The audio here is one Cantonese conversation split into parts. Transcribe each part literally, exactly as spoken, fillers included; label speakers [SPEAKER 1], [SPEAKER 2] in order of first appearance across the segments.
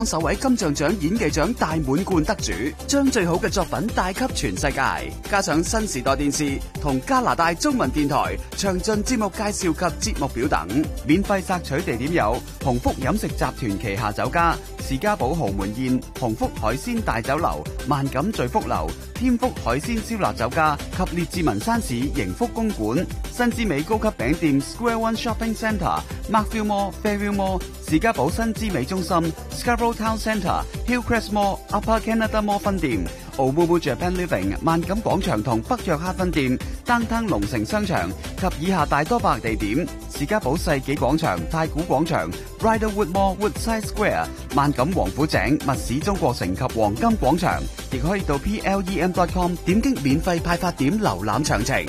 [SPEAKER 1] 首位金像獎演技獎大滿貫得主，將最好嘅作品帶給全世界。加上新時代電視同加拿大中文電台詳盡節目介紹及節目表等，免費索取地點有鴻福飲食集團旗下酒家、士嘉堡豪門宴、鴻福海鮮大酒樓、萬錦聚福樓、天福海鮮燒臘酒家及列治文山市盈福公館、新之美高級餅店 Square One Shopping Centre、Markville Mall、Fairview Mall、士嘉堡新之美中心、Scarborough Town Centre、Hillcrest Mall、Upper Canada Mall 分店、Omumu Japan Living 萬錦廣場同北約克分店、Downtown 龍城商場及以下大多百地點，士嘉堡世紀廣場、太古廣場、Riderwood Mall Woodside Square、萬錦王府井、密市中國城及黃金廣場，亦可以到 P L E M dot com 點擊免費派發點瀏覽詳情。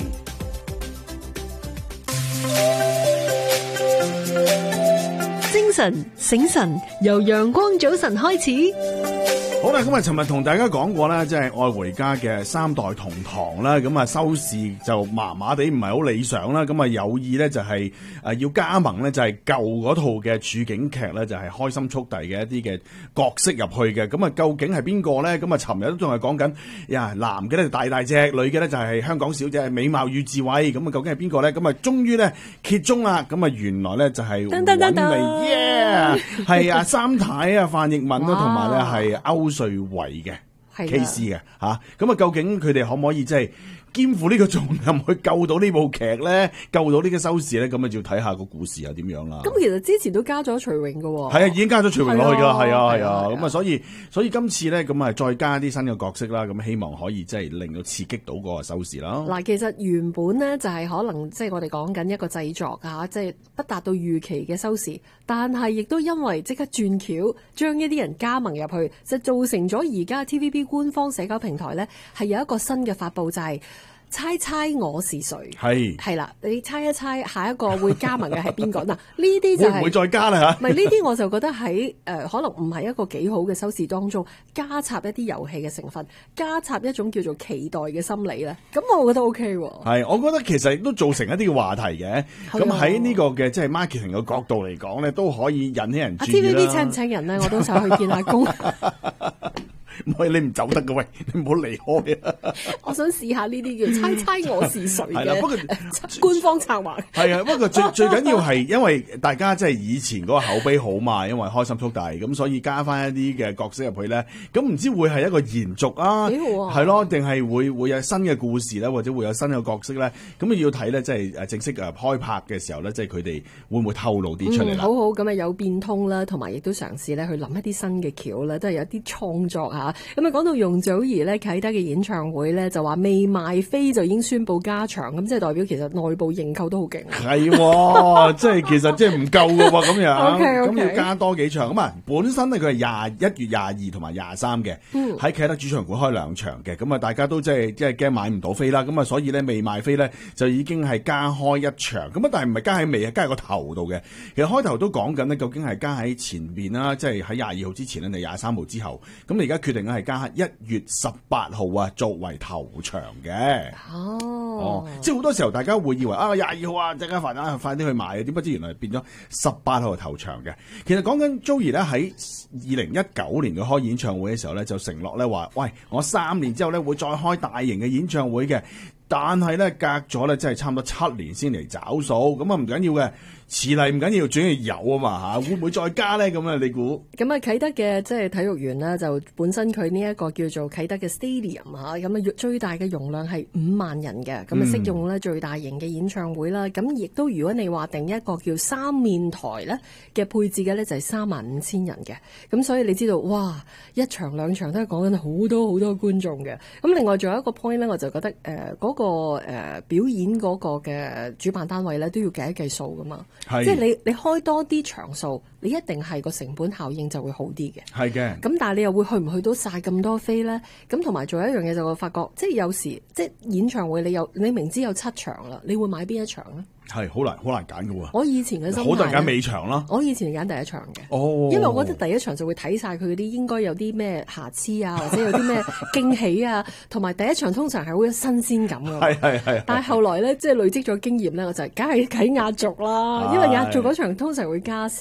[SPEAKER 2] 精神醒神，由陽光早晨開始。
[SPEAKER 3] 好啦，咁啊，尋日同大家講過啦，即係愛回家嘅三代同堂啦，咁啊收視就麻麻地，唔係好理想啦。咁啊有意咧就係誒要加盟咧，就係舊嗰套嘅處境劇咧，就係開心速遞嘅一啲嘅角色入去嘅。咁啊究竟係邊個咧？咁啊尋日都仲係講緊呀，男嘅咧就大大隻，女嘅咧就係香港小姐，美貌與智慧。咁啊究竟係邊個咧？咁啊終於咧揭盅啦。咁啊原來咧就係揾嚟耶，係啊三太啊范逸敏啦，同埋咧係歐瑞維嘅 case 嘅吓，咁啊究竟佢哋可唔可以即係肩負呢個重任去救到呢部劇咧，救到呢個收視咧？咁啊要睇下個故事係點樣啦。
[SPEAKER 2] 咁其實之前都加咗徐榮噶，
[SPEAKER 3] 係啊，已經加咗徐榮落去噶，係啊係啊，咁啊
[SPEAKER 2] 啊
[SPEAKER 3] 所以所以今次咧咁啊再加啲新嘅角色啦，咁希望可以即係令到刺激到個收視啦。
[SPEAKER 2] 嗱，其實原本咧就係可能即係我哋講緊一個製作吓，即係不達到預期嘅收視，但係亦都因為即刻轉橋，將一啲人加盟入去，就造成咗而家 T V B 官方社交平台咧係有一個新嘅發佈，就係、是。猜猜我是誰？係係啦，你猜一猜下一個會加盟嘅係邊個？嗱，呢啲就係、
[SPEAKER 3] 會唔會再加啦嚇？
[SPEAKER 2] 唔係呢啲，我就覺得喺誒、呃、可能唔係一個幾好嘅收視當中，加插一啲遊戲嘅成分，加插一種叫做期待嘅心理咧。咁我覺得 OK 喎。
[SPEAKER 3] 係，我覺得其實亦都造成一啲嘅話題嘅。咁喺呢個嘅即係 marketing 嘅角度嚟講咧，都可以引起人注意啦。
[SPEAKER 2] T V B 請唔請人咧？我都想去見下工。
[SPEAKER 3] 唔可以，你唔走得㗎喂，你唔好離開啊！
[SPEAKER 2] 我想試下呢啲叫猜猜我是誰嘅。係啦，
[SPEAKER 3] 不過
[SPEAKER 2] 官方策劃
[SPEAKER 3] 係啊，不過最最緊要係因為大家即係以前嗰個口碑好嘛，因為開心速遞咁，所以加翻一啲嘅角色入去咧，咁唔知會係一個延續啊，係咯，定係會會有新嘅故事咧，或者會有新嘅角色咧？咁啊要睇咧，即係誒正式誒開拍嘅時候咧，即係佢哋會唔會透露啲出嚟啦？
[SPEAKER 2] 嗯，好好咁啊，有變通啦，同埋亦都嘗試咧去諗一啲新嘅橋啦，都係有啲創作嚇。咁啊，講到容祖兒咧啟德嘅演唱會咧，就話未賣飛就已經宣布加場，咁即係代表其實內部認購都好勁。
[SPEAKER 3] 係，即係其實即係唔夠㗎喎，咁樣，咁
[SPEAKER 2] okay, okay.
[SPEAKER 3] 要加多幾場。咁啊，本身咧佢係廿一月廿二同埋廿三嘅，喺啟德主場館開兩場嘅。咁啊，大家都即係即係驚買唔到飛啦。咁啊，所以咧未賣飛咧就已經係加開一場。咁啊，但係唔係加喺尾啊，加喺個頭度嘅。其實開頭都講緊咧，究竟係加喺前邊啦，即係喺廿二號之前咧定廿三號之後。咁你而家決定咧係加喺一月十八號啊，作為頭場嘅。
[SPEAKER 2] 哦，
[SPEAKER 3] 哦，即係好多時候大家會以為啊廿二號啊，即刻快啲快啲去買啊，點不知原來變咗十八號頭場嘅。其實講緊 Joey 咧喺二零一九年佢開演唱會嘅時候咧，就承諾咧話，喂，我三年之後咧會再開大型嘅演唱會嘅。但係咧隔咗咧，真係差唔多七年先嚟找數，咁啊唔緊要嘅，遲嚟唔緊要，主要有啊嘛嚇，會唔會再加咧？咁啊，你估？
[SPEAKER 2] 咁啊，啟德嘅即係體育園啦，就本身佢呢一個叫做啟德嘅 Stadium 嚇，咁啊最大嘅容量係五萬人嘅，咁啊適用咧最大型嘅演唱會啦。咁亦都如果你話定一個叫三面台咧嘅配置嘅咧，就係三萬五千人嘅。咁所以你知道，哇，一場兩場都係講緊好多好多觀眾嘅。咁另外仲有一個 point 咧，我就覺得誒嗰、呃那個。個誒、呃、表演嗰個嘅主辦單位咧都要計一計數噶嘛，即係你你開多啲場數，你一定係個成本效應就會好啲嘅。係嘅。咁但係你又會去唔去到晒咁多飛咧？咁同埋仲有一樣嘢就會發覺，即係有時即係演唱會你有你明知有七場啦，你會買邊一場咧？係好難好難揀㗎喎。我以前嘅心態好難揀尾場啦。我以前揀第一場嘅。哦。因為我覺得第一場就會睇晒佢嗰啲應該有啲咩瑕疵啊，或者有啲咩驚喜啊，同埋第一場通常係好有新鮮感㗎。係係係。但係後來咧，即係累積咗經驗咧，我就梗係睇壓軸啦，因為壓軸嗰場通常會加時。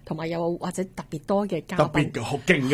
[SPEAKER 2] 同埋有或者特別多嘅嘉
[SPEAKER 3] 特
[SPEAKER 2] 賓
[SPEAKER 3] 別。好勁嘅